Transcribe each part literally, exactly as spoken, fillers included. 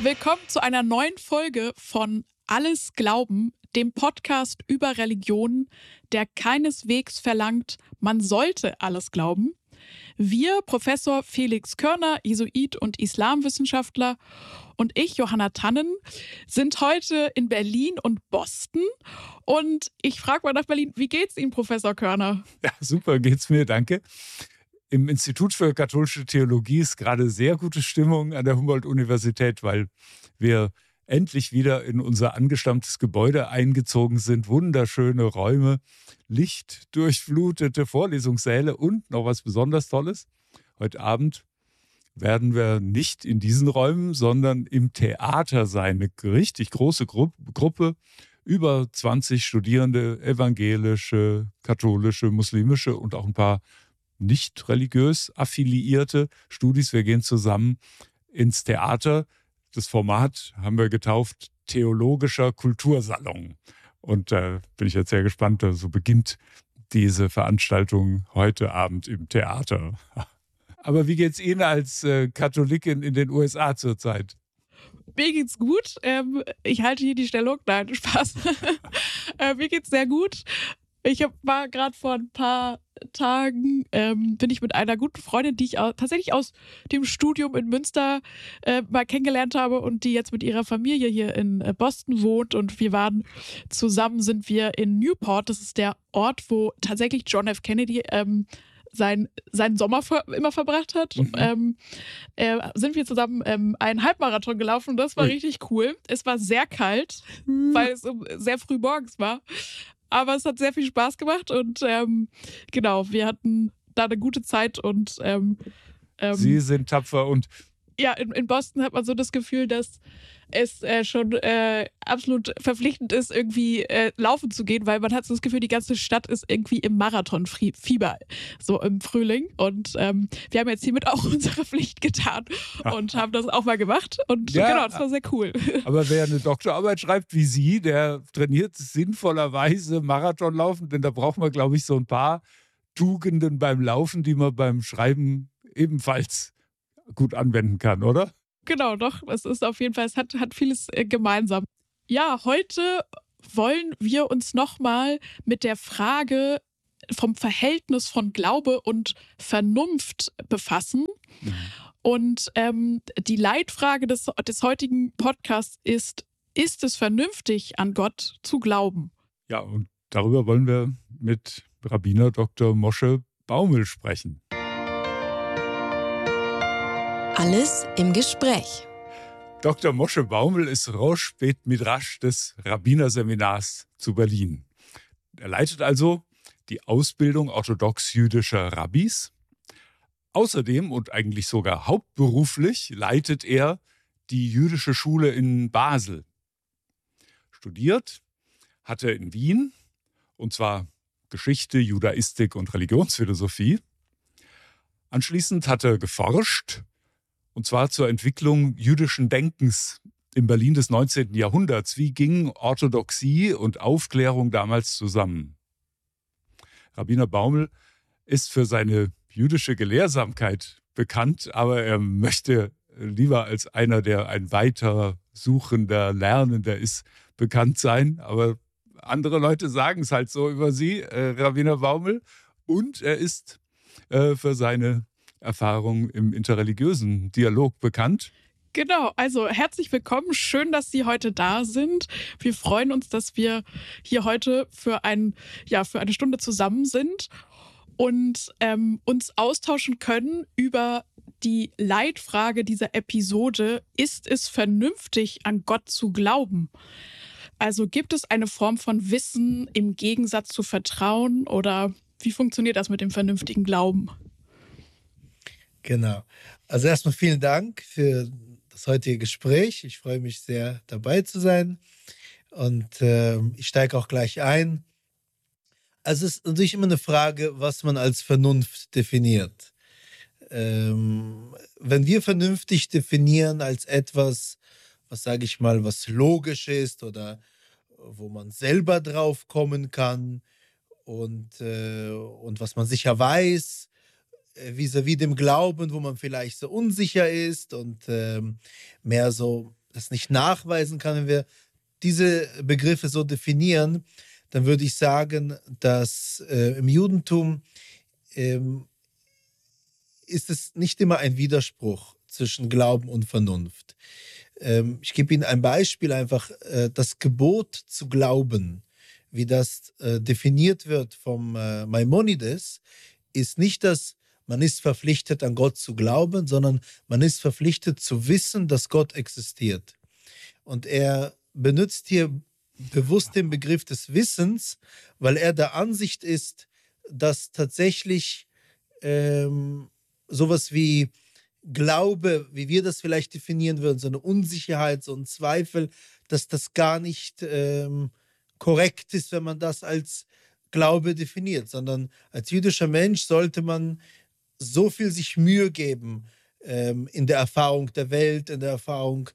Willkommen zu einer neuen Folge von Alles Glauben, dem Podcast über Religionen, der keineswegs verlangt, man sollte alles glauben. Wir, Professor Felix Körner, Jesuit und Islamwissenschaftler, und ich, Johanna Tannen, sind heute in Berlin und Boston. Und ich frage mal nach Berlin, wie geht's Ihnen, Professor Körner? Ja, super geht's mir, danke. Im Institut für katholische Theologie ist gerade sehr gute Stimmung an der Humboldt-Universität, weil wir endlich wieder in unser angestammtes Gebäude eingezogen sind. Wunderschöne Räume, lichtdurchflutete Vorlesungssäle und noch was besonders Tolles. Heute Abend werden wir nicht in diesen Räumen, sondern im Theater sein. Eine richtig große Gru- Gruppe, über zwanzig Studierende, evangelische, katholische, muslimische und auch ein paar nicht religiös affiliierte Studis. Wir gehen zusammen ins Theater. Das Format haben wir getauft Theologischer Kultursalon. Und da äh, bin ich jetzt sehr gespannt. So also beginnt diese Veranstaltung heute Abend im Theater. Aber wie geht's Ihnen als äh, Katholikin in den U S A zurzeit? Mir geht's gut. Ähm, ich halte hier die Stellung. Nein, Spaß. äh, mir geht's sehr gut. Ich hab, war gerade vor ein paar Tagen, ähm, bin ich mit einer guten Freundin, die ich auch, tatsächlich aus dem Studium in Münster äh, mal kennengelernt habe und die jetzt mit ihrer Familie hier in äh, Boston wohnt. Und wir waren zusammen, sind wir in Newport. Das ist der Ort, wo tatsächlich John F. Kennedy ähm, sein, seinen Sommer ver- immer verbracht hat. Mhm. Ähm, äh, sind wir zusammen ähm, einen Halbmarathon gelaufen und das war Ui. richtig cool. Es war sehr kalt, mhm. weil es um, sehr früh morgens war. Aber es hat sehr viel Spaß gemacht und ähm, genau, wir hatten da eine gute Zeit und ähm, ähm, Sie sind tapfer und ja, in, in Boston hat man so das Gefühl, dass es äh, schon äh, absolut verpflichtend ist, irgendwie äh, laufen zu gehen, weil man hat so das Gefühl, die ganze Stadt ist irgendwie im Marathonfieber, so im Frühling. Und ähm, wir haben jetzt hiermit auch unsere Pflicht getan und haben das auch mal gemacht. Und ja, genau, das war sehr cool. Aber wer eine Doktorarbeit schreibt wie Sie, der trainiert sinnvollerweise Marathonlaufen, denn da braucht man, glaube ich, so ein paar Tugenden beim Laufen, die man beim Schreiben ebenfalls gut anwenden kann, oder? Genau, doch. Es ist auf jeden Fall, es hat, hat vieles äh, gemeinsam. Ja, heute wollen wir uns nochmal mit der Frage vom Verhältnis von Glaube und Vernunft befassen. Mhm. Und ähm, die Leitfrage des, des heutigen Podcasts ist, ist es vernünftig, an Gott zu glauben? Ja, und darüber wollen wir mit Rabbiner Doktor Moshe Baumel sprechen. Alles im Gespräch. Doktor Moshe Baumel ist Rosh Bet Midrash des Rabbinerseminars zu Berlin. Er leitet also die Ausbildung orthodox-jüdischer Rabbis. Außerdem und eigentlich sogar hauptberuflich leitet er die jüdische Schule in Basel. Studiert hat er in Wien, und zwar Geschichte, Judaistik und Religionsphilosophie. Anschließend hat er geforscht, und zwar zur Entwicklung jüdischen Denkens im Berlin des neunzehnten Jahrhunderts. Wie gingen Orthodoxie und Aufklärung damals zusammen? Rabbiner Baumel ist für seine jüdische Gelehrsamkeit bekannt, aber er möchte lieber als einer, der ein weiter suchender, lernender ist, bekannt sein. Aber andere Leute sagen es halt so über sie, äh, Rabbiner Baumel. Und er ist äh, für seine Erfahrung im interreligiösen Dialog bekannt. Genau, also herzlich willkommen. Schön, dass Sie heute da sind. Wir freuen uns, dass wir hier heute für, ein, ja, für eine Stunde zusammen sind und ähm, uns austauschen können über die Leitfrage dieser Episode: Ist es vernünftig, an Gott zu glauben? Also gibt es eine Form von Wissen im Gegensatz zu Vertrauen, oder wie funktioniert das mit dem vernünftigen Glauben? Genau. Also erstmal vielen Dank für das heutige Gespräch. Ich freue mich sehr, dabei zu sein. Und äh, ich steige auch gleich ein. Also es ist natürlich immer eine Frage, was man als Vernunft definiert. Ähm, wenn wir vernünftig definieren als etwas, was sage ich mal, was logisch ist oder wo man selber drauf kommen kann und, äh, und was man sicher weiß, vis-à-vis dem Glauben, wo man vielleicht so unsicher ist und ähm, mehr so das nicht nachweisen kann, wenn wir diese Begriffe so definieren, dann würde ich sagen, dass äh, im Judentum ähm, ist es nicht immer ein Widerspruch zwischen Glauben und Vernunft. Ähm, ich gebe Ihnen ein Beispiel einfach, äh, das Gebot zu glauben, wie das äh, definiert wird vom äh, Maimonides, ist nicht, dass man ist verpflichtet, an Gott zu glauben, sondern man ist verpflichtet zu wissen, dass Gott existiert. Und er benutzt hier bewusst den Begriff des Wissens, weil er der Ansicht ist, dass tatsächlich ähm, sowas wie Glaube, wie wir das vielleicht definieren würden, so eine Unsicherheit, so ein Zweifel, dass das gar nicht ähm, korrekt ist, wenn man das als Glaube definiert, sondern als jüdischer Mensch sollte man so viel sich Mühe geben ähm, in der Erfahrung der Welt, in der Erfahrung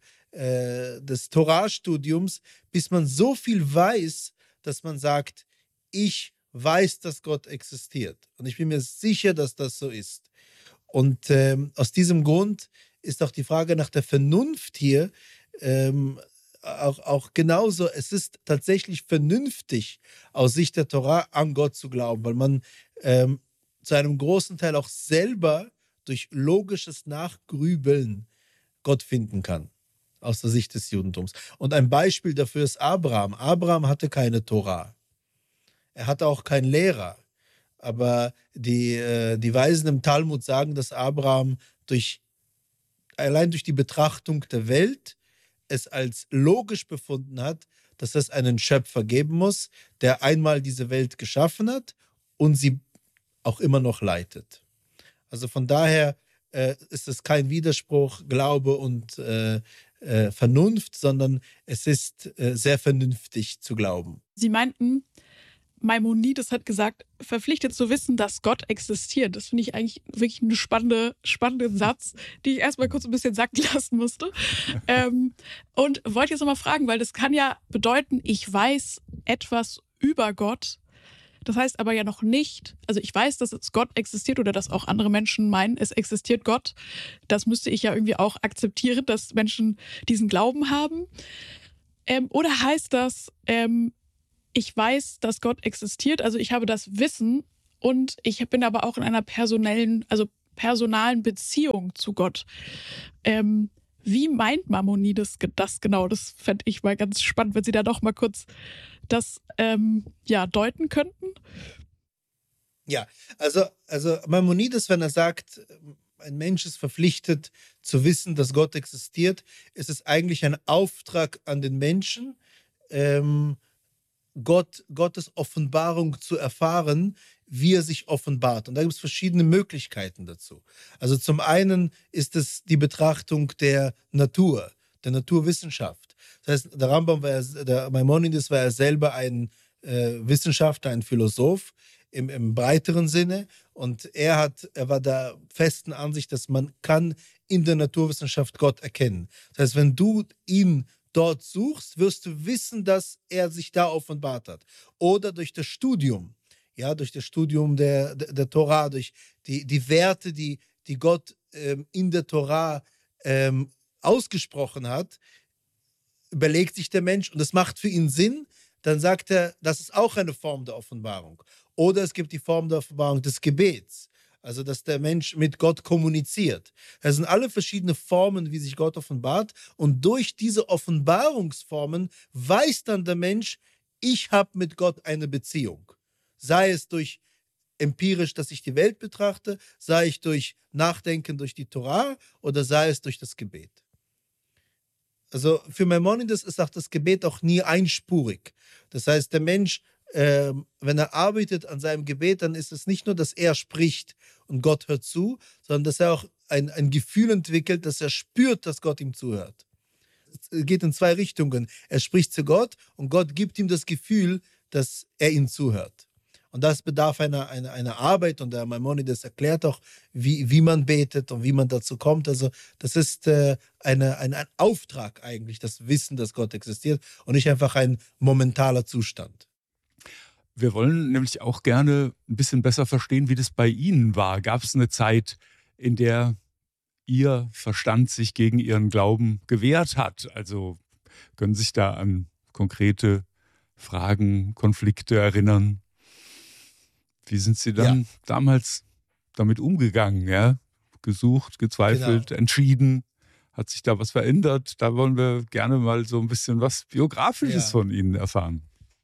äh, des Torah-Studiums, bis man so viel weiß, dass man sagt, ich weiß, dass Gott existiert. Und ich bin mir sicher, dass das so ist. Und ähm, aus diesem Grund ist auch die Frage nach der Vernunft hier ähm, auch, auch genauso. Es ist tatsächlich vernünftig, aus Sicht der Torah an Gott zu glauben, weil man ähm, zu einem großen Teil auch selber durch logisches Nachgrübeln Gott finden kann, aus der Sicht des Judentums. Und ein Beispiel dafür ist Abraham. Abraham hatte keine Torah. Er hatte auch keinen Lehrer. Aber die, äh, die Weisen im Talmud sagen, dass Abraham durch, allein durch die Betrachtung der Welt es als logisch befunden hat, dass es einen Schöpfer geben muss, der einmal diese Welt geschaffen hat und sie auch immer noch leitet. Also von daher äh, ist es kein Widerspruch, Glaube und äh, äh, Vernunft, sondern es ist äh, sehr vernünftig zu glauben. Sie meinten, Maimonides hat gesagt, verpflichtet zu wissen, dass Gott existiert. Das finde ich eigentlich wirklich einen spannende, spannenden Satz, den ich erstmal kurz ein bisschen sacken lassen musste. ähm, und wollte jetzt nochmal fragen, weil das kann ja bedeuten, ich weiß etwas über Gott. Das heißt aber ja noch nicht, also ich weiß, dass es Gott existiert oder dass auch andere Menschen meinen, es existiert Gott. Das müsste ich ja irgendwie auch akzeptieren, dass Menschen diesen Glauben haben. Ähm, oder heißt das, ähm, ich weiß, dass Gott existiert, also ich habe das Wissen und ich bin aber auch in einer personellen, also personalen Beziehung zu Gott. Ähm, wie meint Maimonides das genau? Das fände ich mal ganz spannend, wenn Sie da doch mal kurz das ähm, ja, deuten könnten. Ja, also, also Maimonides, wenn er sagt, ein Mensch ist verpflichtet zu wissen, dass Gott existiert, ist es eigentlich ein Auftrag an den Menschen, ähm, Gott, Gottes Offenbarung zu erfahren, wie er sich offenbart. Und da gibt es verschiedene Möglichkeiten dazu. Also zum einen ist es die Betrachtung der Natur, der Naturwissenschaft. Das heißt, der Rambam war ja, der Maimonides war ja selber ein äh, Wissenschaftler, ein Philosoph im, im breiteren Sinne. Und er, hat, er war der festen Ansicht, dass man kann in der Naturwissenschaft Gott erkennen. Das heißt, wenn du ihn dort suchst, wirst du wissen, dass er sich da offenbart hat. Oder durch das Studium, ja, durch das Studium der, der, der Torah, durch die, die Werte, die, die Gott ähm, in der Torah ähm, ausgesprochen hat, überlegt sich der Mensch und es macht für ihn Sinn, dann sagt er, das ist auch eine Form der Offenbarung. Oder es gibt die Form der Offenbarung des Gebets. Also, dass der Mensch mit Gott kommuniziert. Das sind alle verschiedene Formen, wie sich Gott offenbart. Und durch diese Offenbarungsformen weiß dann der Mensch, ich habe mit Gott eine Beziehung. Sei es durch empirisch, dass ich die Welt betrachte, sei es durch Nachdenken durch die Torah oder sei es durch das Gebet. Also für Maimonides ist auch das Gebet auch nie einspurig. Das heißt, der Mensch, äh, wenn er arbeitet an seinem Gebet, dann ist es nicht nur, dass er spricht und Gott hört zu, sondern dass er auch ein, ein Gefühl entwickelt, dass er spürt, dass Gott ihm zuhört. Es geht in zwei Richtungen. Er spricht zu Gott und Gott gibt ihm das Gefühl, dass er ihm zuhört. Und das bedarf einer, einer, einer Arbeit und der Maimonides erklärt auch, wie, wie man betet und wie man dazu kommt. Also das ist äh, eine, ein, ein Auftrag eigentlich, das Wissen, dass Gott existiert und nicht einfach ein momentaner Zustand. Wir wollen nämlich auch gerne ein bisschen besser verstehen, wie das bei Ihnen war. Gab es eine Zeit, in der ihr Verstand sich gegen ihren Glauben gewehrt hat. Also können sich da an konkrete Fragen, Konflikte erinnern. Wie sind Sie dann ja. damals damit umgegangen? Ja? Gesucht, gezweifelt, genau. entschieden? Hat sich da was verändert? Da wollen wir gerne mal so ein bisschen was Biografisches ja. von Ihnen erfahren.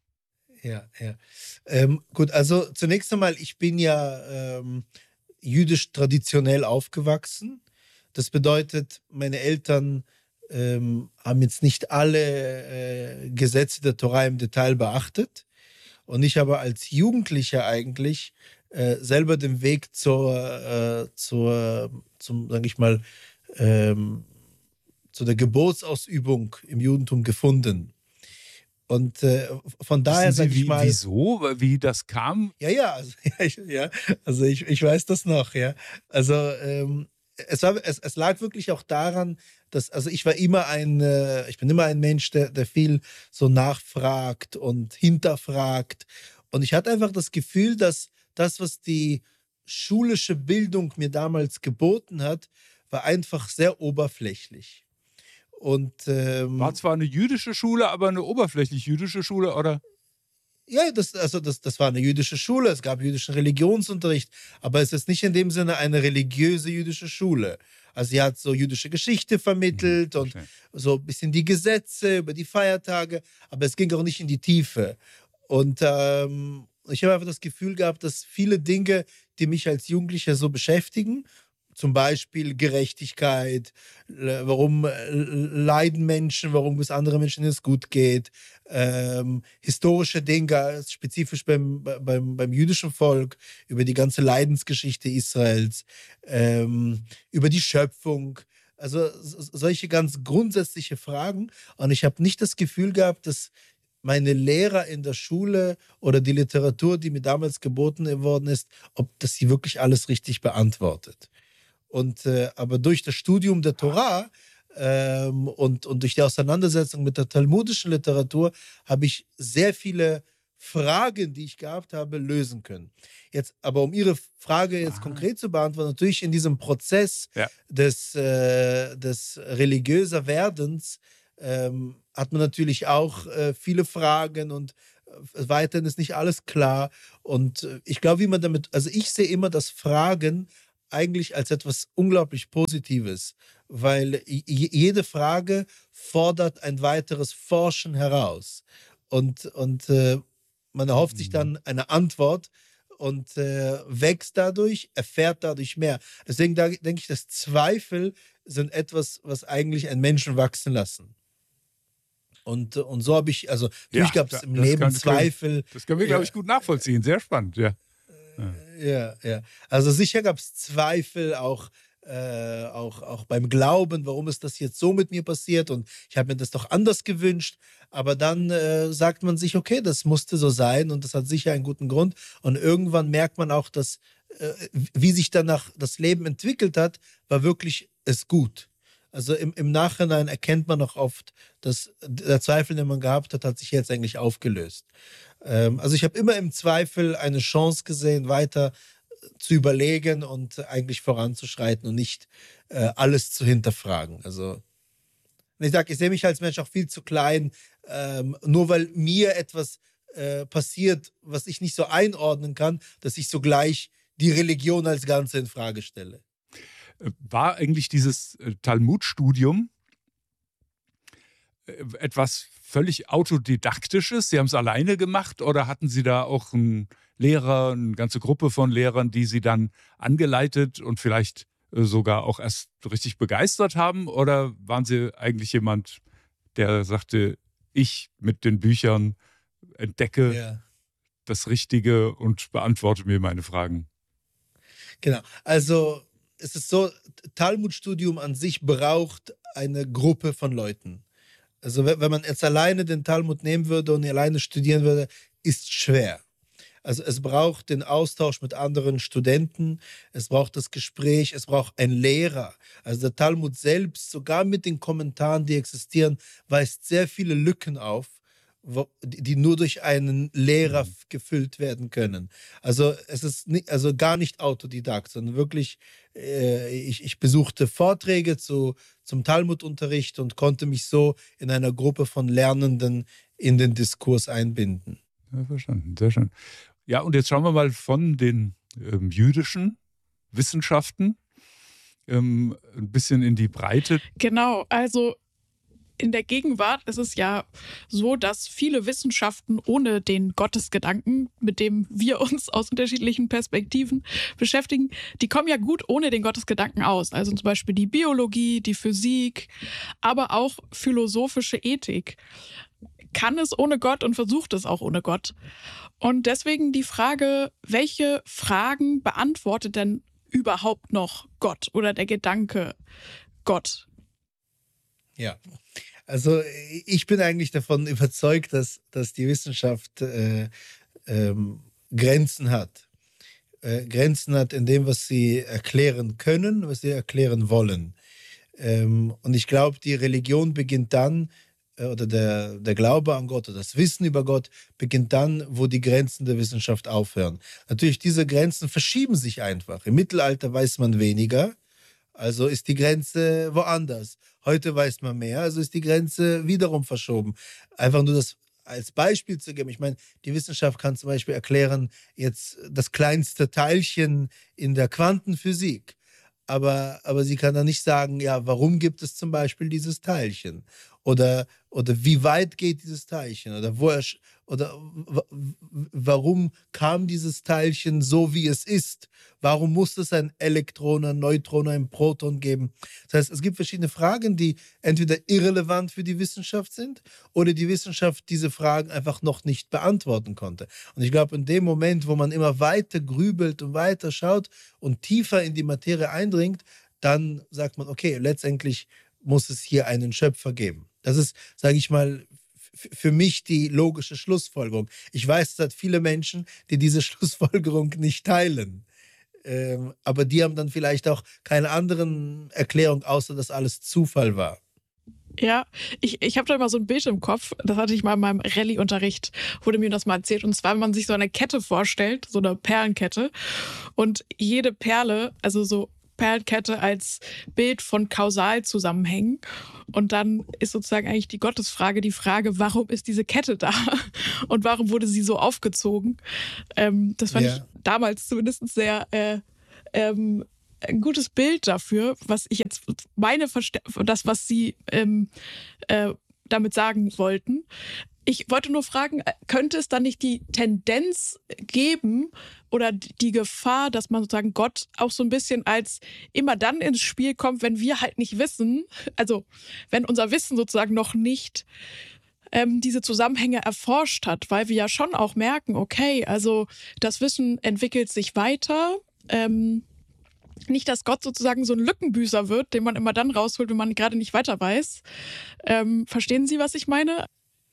Ja, ja. Ähm, gut, also zunächst einmal, ich bin ja ähm, jüdisch traditionell aufgewachsen. Das bedeutet, meine Eltern ähm, haben jetzt nicht alle äh, Gesetze der Tora im Detail beachtet. Und ich habe als Jugendlicher eigentlich äh, selber den Weg zur, äh, zur zum, sage ich mal, ähm, zu der Gebotsausübung im Judentum gefunden. Und äh, von daher sage ich wie, mal... Wieso? Wie das kam? Ja, ja, also, ja, ich, ja, also ich, ich weiß das noch, ja. Also ähm, es, war, es, es lag wirklich auch daran, dass, also ich war immer ein, äh, ich bin immer ein Mensch, der, der viel so nachfragt und hinterfragt. Und ich hatte einfach das Gefühl, dass das, was die schulische Bildung mir damals geboten hat, war einfach sehr oberflächlich. Und, ähm, war zwar eine jüdische Schule, aber eine oberflächlich jüdische Schule, oder? Ja, das, also das, das war eine jüdische Schule, es gab jüdischen Religionsunterricht, aber es ist nicht in dem Sinne eine religiöse jüdische Schule. Also sie hat so jüdische Geschichte vermittelt mhm, und so ein bisschen die Gesetze über die Feiertage, aber es ging auch nicht in die Tiefe. Und ähm, ich habe einfach das Gefühl gehabt, dass viele Dinge, die mich als Jugendlicher so beschäftigen, zum Beispiel Gerechtigkeit, warum leiden Menschen, warum es anderen Menschen es gut geht, ähm, historische Dinge, spezifisch beim, beim, beim jüdischen Volk, über die ganze Leidensgeschichte Israels, ähm, über die Schöpfung, also solche ganz grundsätzliche Fragen. Und ich habe nicht das Gefühl gehabt, dass meine Lehrer in der Schule oder die Literatur, die mir damals geboten worden ist, ob das sie wirklich alles richtig beantwortet. Und, äh, aber durch das Studium der Tora ähm, und, und durch die Auseinandersetzung mit der talmudischen Literatur habe ich sehr viele Fragen, die ich gehabt habe, lösen können. Jetzt, aber um Ihre Frage jetzt Aha. konkret zu beantworten, natürlich in diesem Prozess ja. des, äh, des religiöser Werdens ähm, hat man natürlich auch äh, viele Fragen und äh, weiterhin ist nicht alles klar. Und äh, ich glaube, wie man damit, also ich sehe immer das Fragen eigentlich als etwas unglaublich Positives, weil jede Frage fordert ein weiteres Forschen heraus. Und, und äh, man erhofft sich dann eine Antwort und äh, wächst dadurch, erfährt dadurch mehr. Deswegen denke ich, dass Zweifel sind etwas, was eigentlich einen Menschen wachsen lassen. Und, und so habe ich, also natürlich ja, gab es im Leben kann, Zweifel. Das können wir, glaube ich, gut nachvollziehen. Sehr spannend, ja. Ja, ja. ja. Also sicher gab es Zweifel, auch, äh, auch, auch beim Glauben, warum ist das jetzt so mit mir passiert und ich habe mir das doch anders gewünscht. Aber dann äh, sagt man sich, okay, das musste so sein und das hat sicher einen guten Grund. Und irgendwann merkt man auch, dass äh, wie sich danach das Leben entwickelt hat, war wirklich es gut. Also im, im Nachhinein erkennt man auch oft, dass der Zweifel, den man gehabt hat, hat sich jetzt eigentlich aufgelöst. Ähm, also ich habe immer im Zweifel eine Chance gesehen, weiter zu überlegen und eigentlich voranzuschreiten und nicht äh, alles zu hinterfragen. Also ich sage, ich sehe mich als Mensch auch viel zu klein, ähm, nur weil mir etwas äh, passiert, was ich nicht so einordnen kann, dass ich sogleich die Religion als Ganze in Frage stelle. War eigentlich dieses Talmud-Studium etwas völlig Autodidaktisches? Sie haben es alleine gemacht oder hatten Sie da auch einen Lehrer, eine ganze Gruppe von Lehrern, die Sie dann angeleitet und vielleicht sogar auch erst richtig begeistert haben? Oder waren Sie eigentlich jemand, der sagte, ich mit den Büchern entdecke ja. das Richtige und beantworte mir meine Fragen? Genau, also es ist so, Talmud-Studium an sich braucht eine Gruppe von Leuten. Also wenn man jetzt alleine den Talmud nehmen würde und alleine studieren würde, ist schwer. Also es braucht den Austausch mit anderen Studenten, es braucht das Gespräch, es braucht einen Lehrer. Also der Talmud selbst, sogar mit den Kommentaren, die existieren, weist sehr viele Lücken auf. wo, die die nur durch einen Lehrer f- gefüllt werden können. Also es ist nicht, also gar nicht Autodidakt, sondern wirklich, äh, ich, ich besuchte Vorträge zu, zum Talmudunterricht und konnte mich so in einer Gruppe von Lernenden in den Diskurs einbinden. Ja, verstanden, sehr schön. Ja, und jetzt schauen wir mal von den ähm, jüdischen Wissenschaften ähm, ein bisschen in die Breite. Genau, also in der Gegenwart ist es ja so, dass viele Wissenschaften ohne den Gottesgedanken, mit dem wir uns aus unterschiedlichen Perspektiven beschäftigen, die kommen ja gut ohne den Gottesgedanken aus. Also zum Beispiel die Biologie, die Physik, aber auch philosophische Ethik. Kann es ohne Gott und versucht es auch ohne Gott. Und deswegen die Frage, welche Fragen beantwortet denn überhaupt noch Gott oder der Gedanke Gott? Ja, also ich bin eigentlich davon überzeugt, dass, dass die Wissenschaft äh, ähm, Grenzen hat. Äh, Grenzen hat in dem, was sie erklären können, was sie erklären wollen. Ähm, und ich glaube, die Religion beginnt dann, äh, oder der, der Glaube an Gott oder das Wissen über Gott beginnt dann, wo die Grenzen der Wissenschaft aufhören. Natürlich, diese Grenzen verschieben sich einfach. Im Mittelalter weiß man weniger, also ist die Grenze woanders. Heute weiß man mehr, also ist die Grenze wiederum verschoben. Einfach nur das als Beispiel zu geben. Ich meine, die Wissenschaft kann zum Beispiel erklären, jetzt das kleinste Teilchen in der Quantenphysik. Aber, aber sie kann dann nicht sagen, ja, warum gibt es zum Beispiel dieses Teilchen? Oder, oder wie weit geht dieses Teilchen? Oder, wo er, sch- oder w- w- warum kam dieses Teilchen so, wie es ist? Warum muss es ein Elektron, ein Neutron, ein Proton geben? Das heißt, es gibt verschiedene Fragen, die entweder irrelevant für die Wissenschaft sind oder die Wissenschaft diese Fragen einfach noch nicht beantworten konnte. Und ich glaube, in dem Moment, wo man immer weiter grübelt und weiter schaut und tiefer in die Materie eindringt, dann sagt man, okay, letztendlich muss es hier einen Schöpfer geben. Das ist, sage ich mal, f- für mich die logische Schlussfolgerung. Ich weiß, es hat viele Menschen, die diese Schlussfolgerung nicht teilen. Ähm, aber die haben dann vielleicht auch keine anderen Erklärung, außer dass alles Zufall war. Ja, ich, ich habe da immer so ein Bild im Kopf, das hatte ich mal in meinem Rallye-Unterricht, wurde mir das mal erzählt. Und zwar, wenn man sich so eine Kette vorstellt, so eine Perlenkette. Und jede Perle, also so Perlenkette als Bild von Kausalzusammenhängen. Und dann ist sozusagen eigentlich die Gottesfrage die Frage, warum ist diese Kette da? Und warum wurde sie so aufgezogen? Ähm, das fand Ja. ich damals zumindest sehr äh, ähm, ein gutes Bild dafür, was ich jetzt meine, Verste das, was Sie ähm, äh, damit sagen wollten. Ich wollte nur fragen, äh, könnte es dann nicht die Tendenz geben oder die Gefahr, dass man sozusagen Gott auch so ein bisschen als immer dann ins Spiel kommt, wenn wir halt nicht wissen, also wenn unser Wissen sozusagen noch nicht ähm, diese Zusammenhänge erforscht hat, weil wir ja schon auch merken, okay, also das Wissen entwickelt sich weiter, ähm, nicht, dass Gott sozusagen so ein Lückenbüßer wird, den man immer dann rausholt, wenn man gerade nicht weiter weiß. Ähm, verstehen Sie, was ich meine?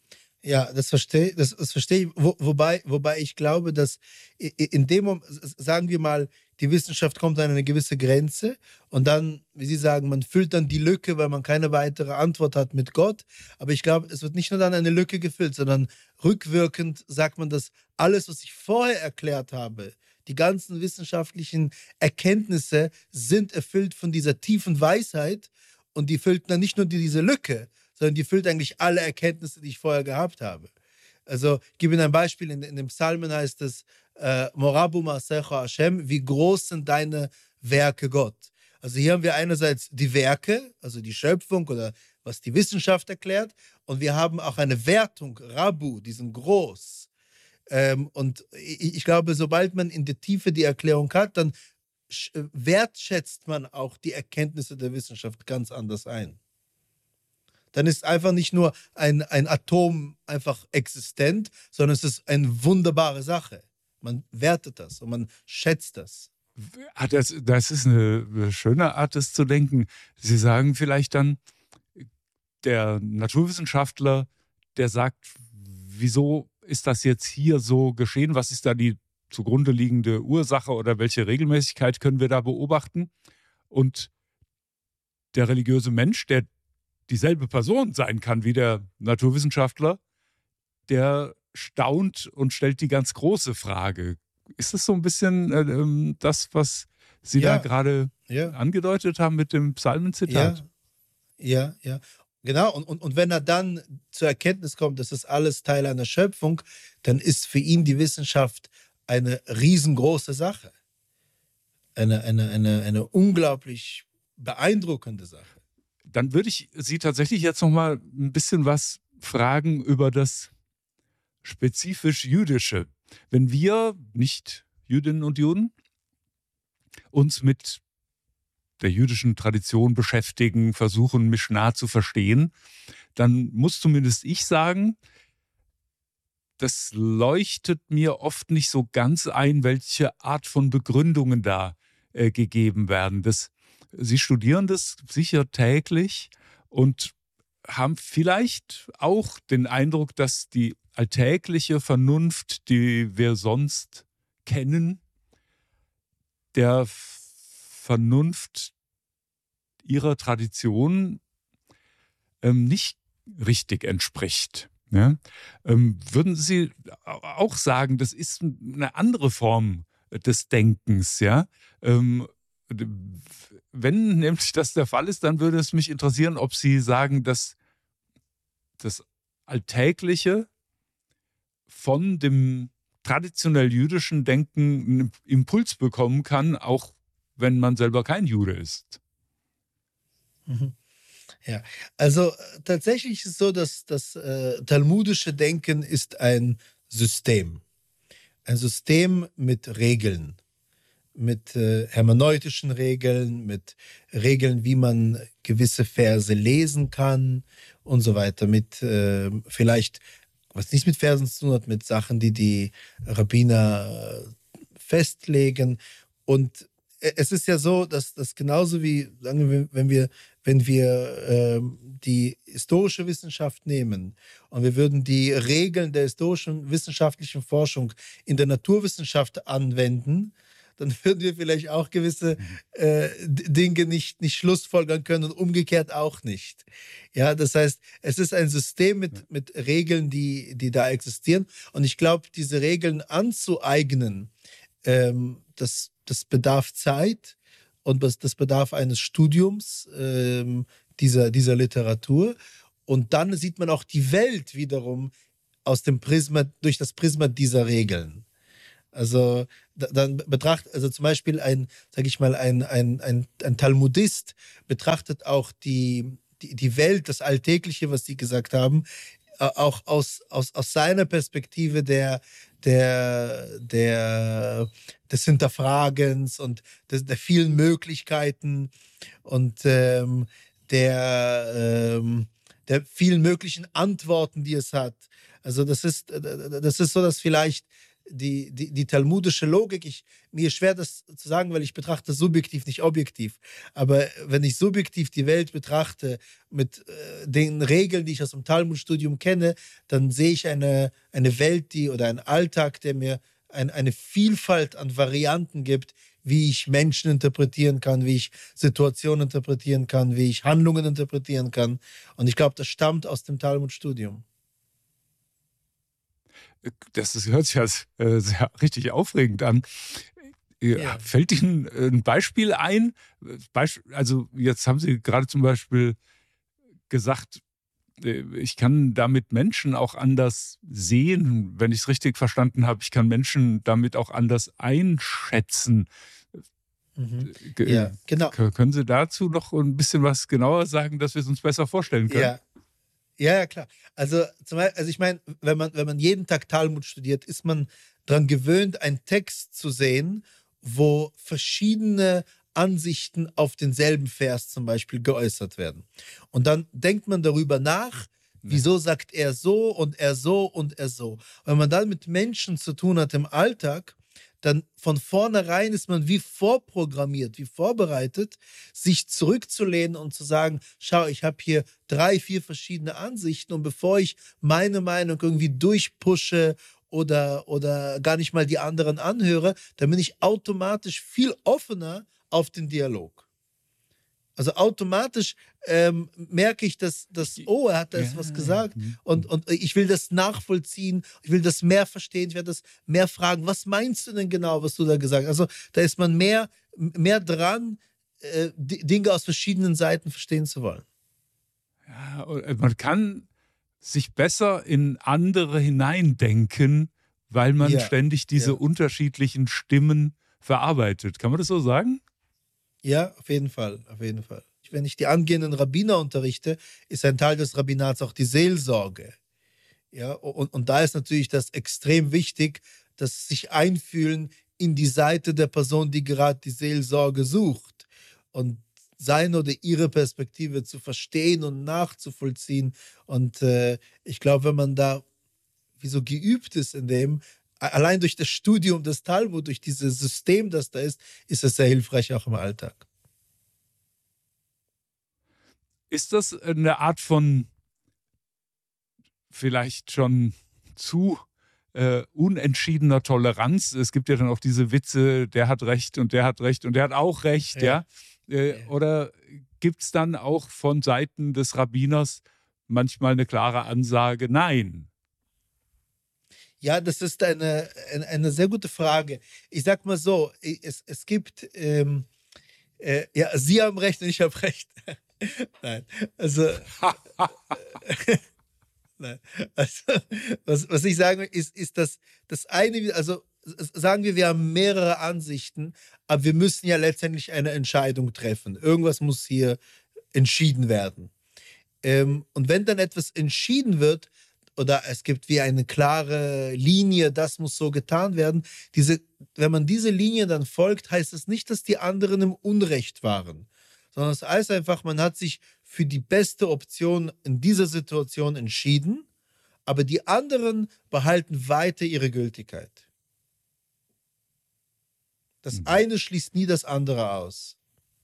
Ja, das verstehe das, das versteh ich. Wo, wobei, wobei ich glaube, dass i- i- in dem Moment, sagen wir mal, die Wissenschaft kommt an eine gewisse Grenze und dann, wie Sie sagen, man füllt dann die Lücke, weil man keine weitere Antwort hat mit Gott. Aber ich glaube, es wird nicht nur dann eine Lücke gefüllt, sondern rückwirkend sagt man, dass alles, was ich vorher erklärt habe, die ganzen wissenschaftlichen Erkenntnisse sind erfüllt von dieser tiefen Weisheit und die füllt dann nicht nur die- diese Lücke, sondern die füllt eigentlich alle Erkenntnisse, die ich vorher gehabt habe. Also ich gebe Ihnen ein Beispiel, in, in dem Psalmen heißt es, äh, Morabu Masecha Hashem, wie groß sind deine Werke Gott. Also hier haben wir einerseits die Werke, also die Schöpfung oder was die Wissenschaft erklärt, und wir haben auch eine Wertung, Rabu, die sind groß. Ähm, und ich, ich glaube, sobald man in der Tiefe die Erklärung hat, dann sch- äh, wertschätzt man auch die Erkenntnisse der Wissenschaft ganz anders ein. Dann ist einfach nicht nur ein, ein Atom einfach existent, sondern es ist eine wunderbare Sache. Man wertet das und man schätzt das. Ah, das, das ist eine schöne Art, das zu denken. Sie sagen vielleicht dann, der Naturwissenschaftler, der sagt, wieso ist das jetzt hier so geschehen? Was ist da die zugrunde liegende Ursache oder welche Regelmäßigkeit können wir da beobachten? Und der religiöse Mensch, der dieselbe Person sein kann wie der Naturwissenschaftler, der staunt und stellt die ganz große Frage. Ist das so ein bisschen äh, ähm, das, was Sie Ja, da gerade ja, angedeutet haben mit dem Psalmenzitat? ja, ja, ja. Genau, und, und, und wenn er dann zur Erkenntnis kommt, das ist alles Teil einer Schöpfung, dann ist für ihn die Wissenschaft eine riesengroße Sache. Eine, eine, eine, eine unglaublich beeindruckende Sache. Dann würde ich Sie tatsächlich jetzt noch mal ein bisschen was fragen über das spezifisch Jüdische. Wenn wir, nicht Jüdinnen und Juden, uns mit der jüdischen Tradition beschäftigen, versuchen, Mischna zu verstehen, dann muss zumindest ich sagen, das leuchtet mir oft nicht so ganz ein, welche Art von Begründungen da äh, gegeben werden. Das, Sie studieren das sicher täglich und haben vielleicht auch den Eindruck, dass die alltägliche Vernunft, die wir sonst kennen, der Vernunft ihrer Tradition ähm, nicht richtig entspricht. Ja? Ähm, würden Sie auch sagen, das ist eine andere Form des Denkens? Ja? Ähm, wenn nämlich das der Fall ist, dann würde es mich interessieren, ob Sie sagen, dass das Alltägliche von dem traditionell jüdischen Denken einen Impuls bekommen kann, auch wenn man selber kein Jude ist. Mhm. Ja, also äh, tatsächlich ist es so, dass das äh, talmudische Denken ist ein System. Ein System mit Regeln, mit äh, hermeneutischen Regeln, mit Regeln, wie man gewisse Verse lesen kann und so weiter, mit äh, vielleicht, was nichts mit Versen zu tun hat, mit Sachen, die die Rabbiner äh, festlegen. Und äh, es ist ja so, dass das genauso wie, sagen wir, wenn wir, wenn wir ähm, die historische Wissenschaft nehmen und wir würden die Regeln der historischen wissenschaftlichen Forschung in der Naturwissenschaft anwenden, dann würden wir vielleicht auch gewisse äh, Dinge nicht, nicht schlussfolgern können und umgekehrt auch nicht. Ja, das heißt, es ist ein System mit, mit Regeln, die, die da existieren. Und ich glaube, diese Regeln anzueignen, ähm, das, das bedarf Zeit und das, das bedarf eines Studiums ähm, dieser, dieser Literatur. Und dann sieht man auch die Welt wiederum aus dem Prisma, durch das Prisma dieser Regeln. Also dann betrachtet, also zum Beispiel ein, sag ich mal, ein, ein, ein, ein Talmudist betrachtet auch die, die, die Welt, das Alltägliche, was Sie gesagt haben, auch aus, aus, aus seiner Perspektive der, der, der, des Hinterfragens und des, der vielen Möglichkeiten und ähm, der, ähm, der vielen möglichen Antworten, die es hat. Also das ist, das ist so, dass vielleicht Die, die, die talmudische Logik, ich, mir ist schwer das zu sagen, weil ich betrachte subjektiv, nicht objektiv. Aber wenn ich subjektiv die Welt betrachte mit äh, den Regeln, die ich aus dem Talmudstudium kenne, dann sehe ich eine, eine Welt, die oder einen Alltag, der mir ein, eine Vielfalt an Varianten gibt, wie ich Menschen interpretieren kann, wie ich Situationen interpretieren kann, wie ich Handlungen interpretieren kann. Und ich glaube, das stammt aus dem Talmudstudium. Das ist, hört sich ja äh, sehr richtig aufregend an. Ja. Fällt Ihnen ein Beispiel ein? Beisp also jetzt haben Sie gerade zum Beispiel gesagt, ich kann damit Menschen auch anders sehen, wenn ich es richtig verstanden habe. Ich kann Menschen damit auch anders einschätzen. Mhm. G Ja, genau. Können Sie dazu noch ein bisschen was genauer sagen, dass wir es uns besser vorstellen können? Ja. Ja, ja, klar. Also, zum Beispiel, also ich meine, wenn man, wenn man jeden Tag Talmud studiert, ist man daran gewöhnt, einen Text zu sehen, wo verschiedene Ansichten auf denselben Vers zum Beispiel geäußert werden. Und dann denkt man darüber nach, wieso sagt er so und er so und er so. Wenn man dann mit Menschen zu tun hat im Alltag, dann von vornherein ist man wie vorprogrammiert, wie vorbereitet, sich zurückzulehnen und zu sagen, schau, ich habe hier drei, vier verschiedene Ansichten und bevor ich meine Meinung irgendwie durchpushe oder, oder gar nicht mal die anderen anhöre, dann bin ich automatisch viel offener auf den Dialog. Also automatisch ähm, merke ich, dass, dass, oh, er hat da jetzt Ja, was gesagt ja. und, und ich will das nachvollziehen, ich will das mehr verstehen, ich werde das mehr fragen, was meinst du denn genau, was du da gesagt hast? Also da ist man mehr, mehr dran, äh, D- Dinge aus verschiedenen Seiten verstehen zu wollen. Ja, und man kann sich besser in andere hineindenken, weil man Ja, ständig diese ja. unterschiedlichen Stimmen verarbeitet. Kann man das so sagen? Ja, auf jeden Fall, auf jeden Fall. Wenn ich die angehenden Rabbiner unterrichte, ist ein Teil des Rabbinats auch die Seelsorge. Ja, und, und da ist natürlich das extrem wichtig, dass sie sich einfühlen in die Seite der Person, die gerade die Seelsorge sucht. Und seine oder ihre Perspektive zu verstehen und nachzuvollziehen. Und äh, ich glaube, wenn man da wie so geübt ist in dem, allein durch das Studium des Talmud, durch dieses System, das da ist, ist es sehr hilfreich auch im Alltag. Ist das eine Art von vielleicht schon zu äh, unentschiedener Toleranz? Es gibt ja dann auch diese Witze, der hat Recht und der hat Recht und der hat auch Recht, ja? Ja. Äh, Ja. Oder gibt es dann auch von Seiten des Rabbiners manchmal eine klare Ansage, nein? Ja, das ist eine, eine, eine sehr gute Frage. Ich sag mal so, es, es gibt, ähm, äh, ja, Sie haben recht und ich habe recht. Nein, also, nein. Also was, was ich sagen will, ist, ist dass das eine, also sagen wir, wir haben mehrere Ansichten, aber wir müssen ja letztendlich eine Entscheidung treffen. Irgendwas muss hier entschieden werden. Ähm, und wenn dann etwas entschieden wird, oder es gibt wie eine klare Linie, das muss so getan werden, diese, wenn man diese Linie dann folgt, heißt es nicht, dass die anderen im Unrecht waren, sondern es heißt einfach, man hat sich für die beste Option in dieser Situation entschieden, aber die anderen behalten weiter ihre Gültigkeit. Das Mhm. eine schließt nie das andere aus.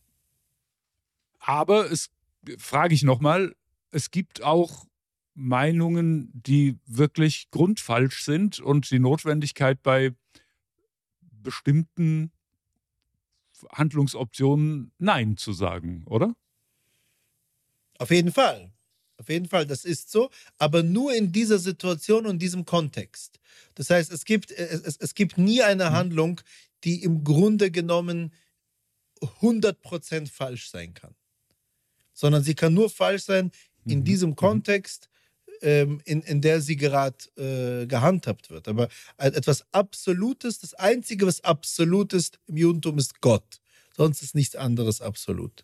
Aber es, frage ich nochmal, es gibt auch Meinungen, die wirklich grundfalsch sind und die Notwendigkeit bei bestimmten Handlungsoptionen Nein zu sagen, oder? Auf jeden Fall. Auf jeden Fall, das ist so, aber nur in dieser Situation und diesem Kontext. Das heißt, es gibt, es, es, es gibt nie eine Handlung, die im Grunde genommen hundert Prozent falsch sein kann. Sondern sie kann nur falsch sein in Mhm. diesem Mhm. Kontext, ähm, in, in der sie gerade äh, gehandhabt wird. Aber etwas Absolutes, das Einzige, was absolut ist im Judentum, ist Gott. Sonst ist nichts anderes absolut.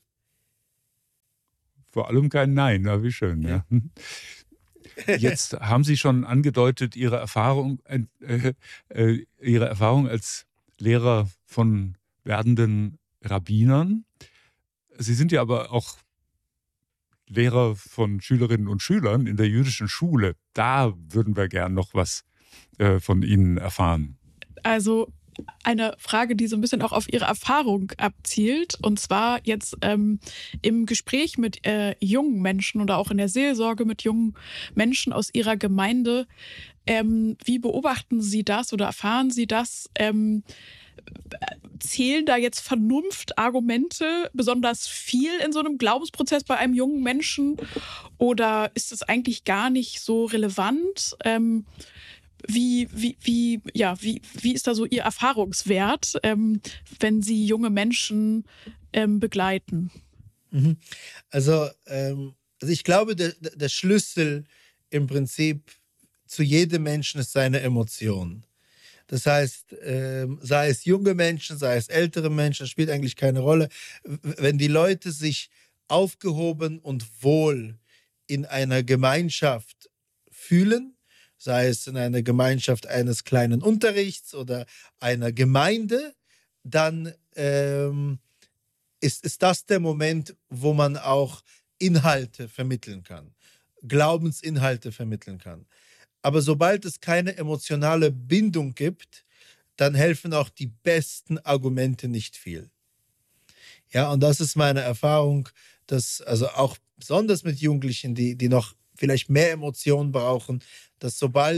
Vor allem kein Nein, na wie schön, ja. Jetzt haben Sie schon angedeutet, Ihre Erfahrung, äh, äh, Ihre Erfahrung als Lehrer von werdenden Rabbinern. Sie sind ja aber auch Lehrer von Schülerinnen und Schülern in der jüdischen Schule. Da würden wir gern noch was äh, von Ihnen erfahren. Also eine Frage, die so ein bisschen auch auf Ihre Erfahrung abzielt. Und zwar jetzt ähm, im Gespräch mit äh, jungen Menschen oder auch in der Seelsorge mit jungen Menschen aus Ihrer Gemeinde. Ähm, wie beobachten Sie das oder erfahren Sie das? Ähm, zählen da jetzt Vernunftargumente besonders viel in so einem Glaubensprozess bei einem jungen Menschen? Oder ist es eigentlich gar nicht so relevant? Ähm, Wie, wie, wie, ja, wie, wie ist da so Ihr Erfahrungswert, ähm, wenn Sie junge Menschen ähm, begleiten? Mhm. Also, ähm, also ich glaube, der, der Schlüssel im Prinzip zu jedem Menschen ist seine Emotion. Das heißt, ähm, sei es junge Menschen, sei es ältere Menschen, das spielt eigentlich keine Rolle. W- Wenn die Leute sich aufgehoben und wohl in einer Gemeinschaft fühlen, sei es in einer Gemeinschaft eines kleinen Unterrichts oder einer Gemeinde, dann ähm, ist, ist das der Moment, wo man auch Inhalte vermitteln kann, Glaubensinhalte vermitteln kann. Aber sobald es keine emotionale Bindung gibt, dann helfen auch die besten Argumente nicht viel. Ja, und das ist meine Erfahrung, dass also auch besonders mit Jugendlichen, die, die noch vielleicht mehr Emotionen brauchen, dass sobald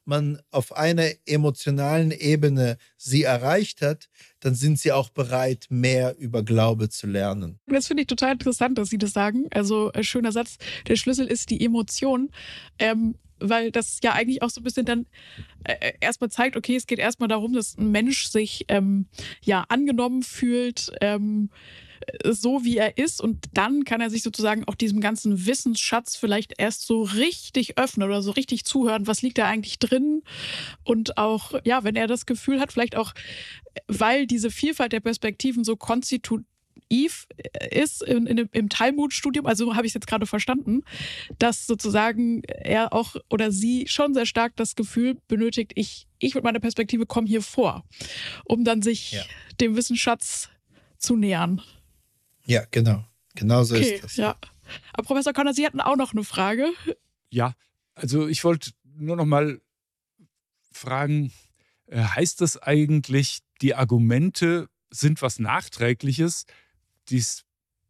man auf einer emotionalen Ebene sie erreicht hat, dann sind sie auch bereit, mehr über Glaube zu lernen. Das finde ich total interessant, dass Sie das sagen. Also äh, schöner Satz, der Schlüssel ist die Emotion, ähm, weil das ja eigentlich auch so ein bisschen dann äh, erstmal zeigt, okay, es geht erstmal darum, dass ein Mensch sich ähm, ja angenommen fühlt, ähm, so wie er ist, und dann kann er sich sozusagen auch diesem ganzen Wissensschatz vielleicht erst so richtig öffnen oder so richtig zuhören, was liegt da eigentlich drin, und auch, ja, wenn er das Gefühl hat, vielleicht auch, weil diese Vielfalt der Perspektiven so konstitutiv ist in, in, im Talmud-Studium, also habe ich es jetzt gerade verstanden, dass sozusagen er auch oder sie schon sehr stark das Gefühl benötigt, ich, ich mit meiner Perspektive komme hier vor, um dann sich ja. dem Wissensschatz zu nähern. Ja, genau. Genau so okay, ist das. Ja. Aber Professor Conner, Sie hatten auch noch eine Frage. Ja, also ich wollte nur noch mal fragen, äh, heißt das eigentlich, die Argumente sind was Nachträgliches? Dieses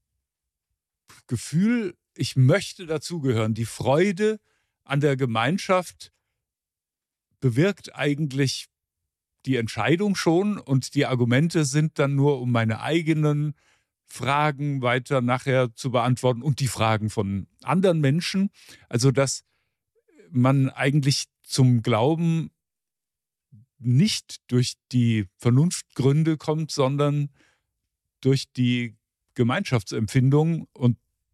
Gefühl, ich möchte dazugehören, die Freude an der Gemeinschaft bewirkt eigentlich die Entscheidung schon, und die Argumente sind dann nur, um meine eigenen Fragen weiter nachher zu beantworten und die Fragen von anderen Menschen. Also dass man eigentlich zum Glauben nicht durch die Vernunftgründe kommt, sondern durch die Gemeinschaftsempfindung, und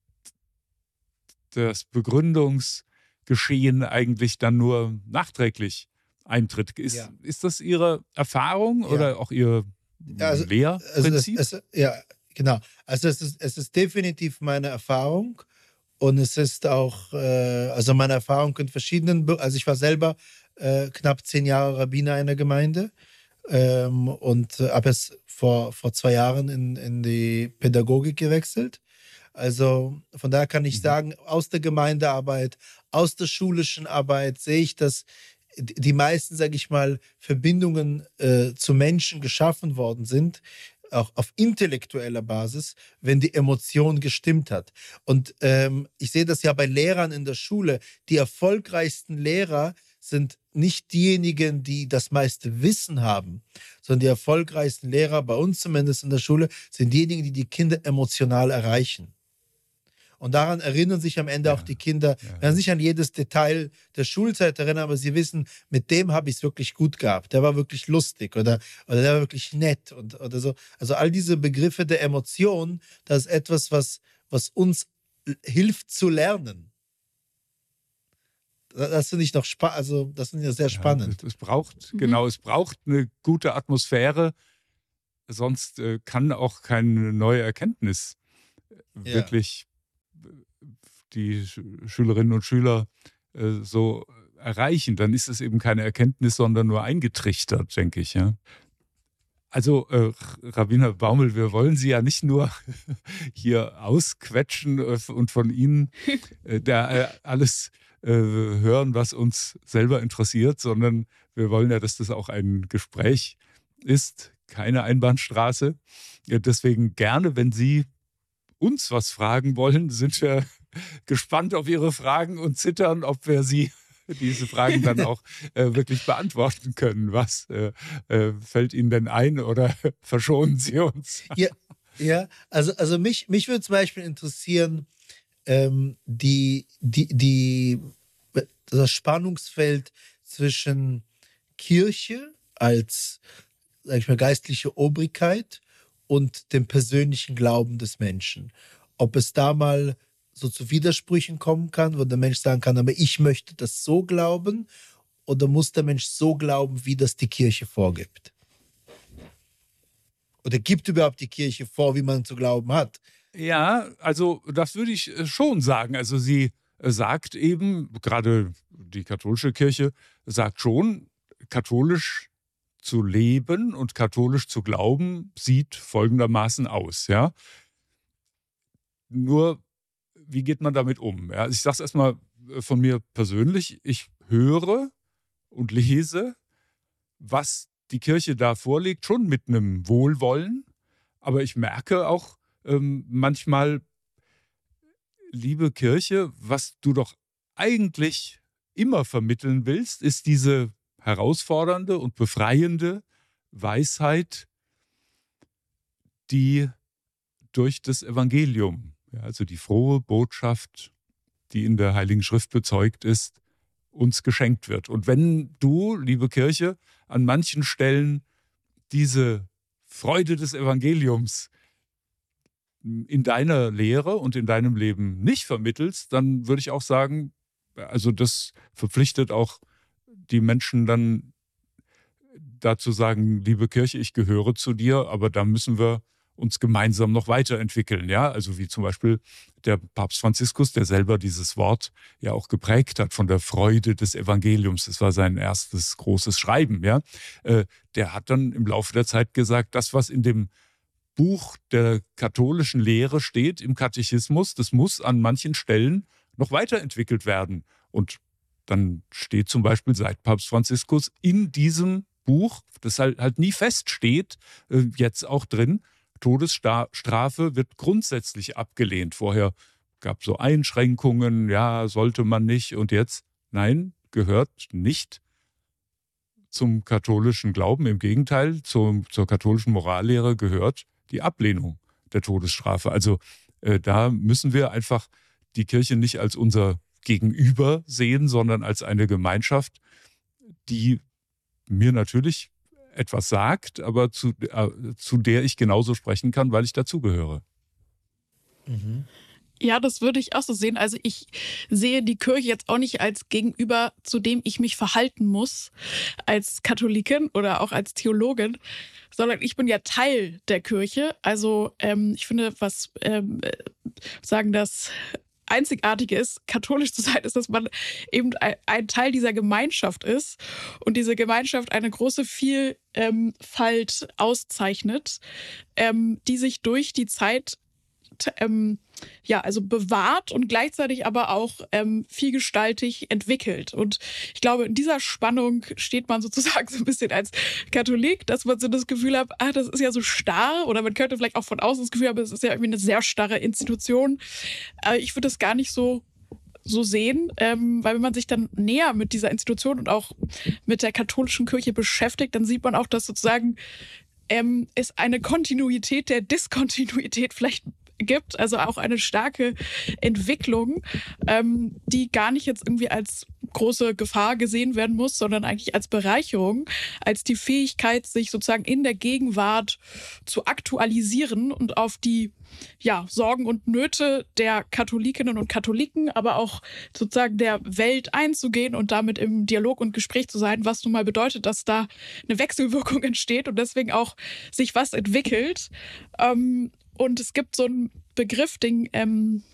das Begründungsgeschehen eigentlich dann nur nachträglich eintritt. Ist, ja. ist das Ihre Erfahrung ja. oder auch Ihr ja, also, Lehrprinzip? Also es, es, ja, genau. Also es ist, es ist definitiv meine Erfahrung, und es ist auch, äh, also meine Erfahrung in verschiedenen, also ich war selber äh, knapp zehn Jahre Rabbiner in der Gemeinde ähm, und äh, habe jetzt vor, vor zwei Jahren in, in die Pädagogik gewechselt. Also von daher kann ich mhm. sagen, aus der Gemeindearbeit, aus der schulischen Arbeit sehe ich, dass die meisten, sage ich mal, Verbindungen äh, zu Menschen geschaffen worden sind, auch auf intellektueller Basis, wenn die Emotion gestimmt hat. Und ähm, ich sehe das ja bei Lehrern in der Schule. Die erfolgreichsten Lehrer sind nicht diejenigen, die das meiste Wissen haben, sondern die erfolgreichsten Lehrer, bei uns zumindest in der Schule, sind diejenigen, die die Kinder emotional erreichen. Und daran erinnern sich am Ende ja, auch die Kinder, ja, werden sich an jedes Detail der Schulzeit erinnern, aber sie wissen, mit dem habe ich es wirklich gut gehabt. Der war wirklich lustig oder, oder der war wirklich nett und, oder so. Also all diese Begriffe der Emotion, das ist etwas, was, was uns hilft zu lernen. Das finde ich noch spa- also das finde ich ja sehr spannend. Ja, es braucht, mhm. genau, es braucht eine gute Atmosphäre, sonst äh, kann auch keine neue Erkenntnis ja. wirklich die Schülerinnen und Schüler äh, so erreichen. Dann ist es eben keine Erkenntnis, sondern nur eingetrichtert, denke ich. Ja. Also, äh, Rabbiner Baumel, wir wollen Sie ja nicht nur hier ausquetschen äh, und von Ihnen äh, da äh, alles äh, hören, was uns selber interessiert, sondern wir wollen ja, dass das auch ein Gespräch ist, keine Einbahnstraße. Ja, deswegen gerne, wenn Sie uns was fragen wollen, sind wir gespannt auf Ihre Fragen und zittern, ob wir Sie diese Fragen dann auch äh, wirklich beantworten können. Was äh, äh, fällt Ihnen denn ein oder verschonen Sie uns? Ja, ja also, also mich, mich würde zum Beispiel interessieren, ähm, die, die, die, das Spannungsfeld zwischen Kirche als, sag ich mal, geistliche Obrigkeit und dem persönlichen Glauben des Menschen. Ob es da mal so zu Widersprüchen kommen kann, wo der Mensch sagen kann, aber ich möchte das so glauben, oder muss der Mensch so glauben, wie das die Kirche vorgibt? Oder gibt überhaupt die Kirche vor, wie man zu glauben hat? Ja, also das würde ich schon sagen. Also sie sagt eben, gerade die katholische Kirche sagt schon, katholisch zu leben und katholisch zu glauben sieht folgendermaßen aus. Ja? Nur, wie geht man damit um? Ja, ich sage es erstmal von mir persönlich. Ich höre und lese, was die Kirche da vorlegt, schon mit einem Wohlwollen. Aber ich merke auch ähm, manchmal, liebe Kirche, was du doch eigentlich immer vermitteln willst, ist diese herausfordernde und befreiende Weisheit, die durch das Evangelium, ja, also die frohe Botschaft, die in der Heiligen Schrift bezeugt ist, uns geschenkt wird. Und wenn du, liebe Kirche, an manchen Stellen diese Freude des Evangeliums in deiner Lehre und in deinem Leben nicht vermittelst, dann würde ich auch sagen, also das verpflichtet auch die Menschen dann dazu sagen, liebe Kirche, ich gehöre zu dir, aber da müssen wir uns gemeinsam noch weiterentwickeln. Ja? Also wie zum Beispiel der Papst Franziskus, der selber dieses Wort ja auch geprägt hat von der Freude des Evangeliums. Das war sein erstes großes Schreiben. Ja? Äh, der hat dann im Laufe der Zeit gesagt, das, was in dem Buch der katholischen Lehre steht, im Katechismus, das muss an manchen Stellen noch weiterentwickelt werden. Und dann steht zum Beispiel seit Papst Franziskus in diesem Buch, das halt, halt nie feststeht, äh, jetzt auch drin, Todesstrafe wird grundsätzlich abgelehnt. Vorher gab es so Einschränkungen, ja, sollte man nicht. Und jetzt, nein, gehört nicht zum katholischen Glauben. Im Gegenteil, zum, zur katholischen Morallehre gehört die Ablehnung der Todesstrafe. Also äh, da müssen wir einfach die Kirche nicht als unser Gegenüber sehen, sondern als eine Gemeinschaft, die mir natürlich etwas sagt, aber zu, äh, zu der ich genauso sprechen kann, weil ich dazugehöre. Mhm. Ja, das würde ich auch so sehen. Also ich sehe die Kirche jetzt auch nicht als Gegenüber, zu dem ich mich verhalten muss, als Katholikin oder auch als Theologin, sondern ich bin ja Teil der Kirche. Also ähm, ich finde, was ähm, sagen das Einzigartige ist, katholisch zu sein, ist, dass man eben ein Teil dieser Gemeinschaft ist und diese Gemeinschaft eine große Vielfalt auszeichnet, ähm, die sich durch die Zeit ähm, ja, also bewahrt und gleichzeitig aber auch ähm, vielgestaltig entwickelt. Und ich glaube, in dieser Spannung steht man sozusagen so ein bisschen als Katholik, dass man so das Gefühl hat, ah, das ist ja so starr, oder man könnte vielleicht auch von außen das Gefühl haben, es ist ja irgendwie eine sehr starre Institution. Aber ich würde das gar nicht so so sehen, ähm, weil wenn man sich dann näher mit dieser Institution und auch mit der katholischen Kirche beschäftigt, dann sieht man auch, dass sozusagen ähm, es eine Kontinuität der Diskontinuität vielleicht gibt, also auch eine starke Entwicklung, ähm, die gar nicht jetzt irgendwie als große Gefahr gesehen werden muss, sondern eigentlich als Bereicherung, als die Fähigkeit, sich sozusagen in der Gegenwart zu aktualisieren und auf die ja, Sorgen und Nöte der Katholikinnen und Katholiken, aber auch sozusagen der Welt einzugehen und damit im Dialog und Gespräch zu sein, was nun mal bedeutet, dass da eine Wechselwirkung entsteht und deswegen auch sich was entwickelt. Ähm, Und es gibt so einen Begriff, den ähm,